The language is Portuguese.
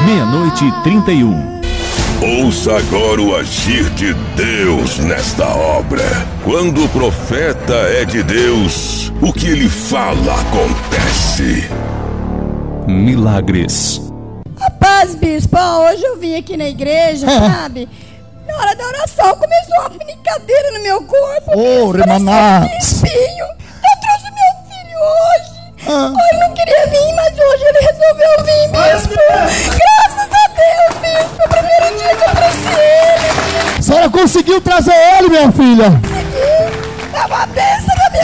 00:31. Ouça agora o agir de Deus nesta obra. Quando o profeta é de Deus, o que ele fala acontece. Milagres. Rapaz, bispo, hoje eu vim aqui na igreja, sabe? Na hora da oração começou uma brincadeira no meu corpo. Remaná. Espinho. Eu trouxe meu filho hoje. Ele não queria vir, mas hoje ele resolveu vir, bispo. Graças a Deus, bispo. O primeiro dia que eu trouxe ele. A senhora conseguiu trazer ele, minha filha? Consegui. É uma bênção